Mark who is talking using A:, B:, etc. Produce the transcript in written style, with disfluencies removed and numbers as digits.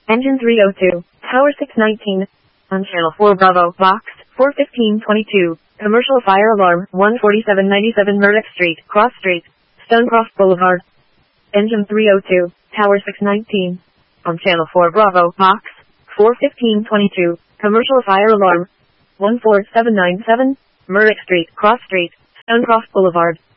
A: Engine 302, Tower 619. On Channel 4 Bravo, Box 41522. Commercial fire alarm, 14797 Murdoch Street, Cross Street, Stonecroft Boulevard. Engine 302, Tower 619. On Channel 4 Bravo, Box 41522. Commercial fire alarm, 14797 Murdoch Street, Cross Street, Stonecroft Boulevard.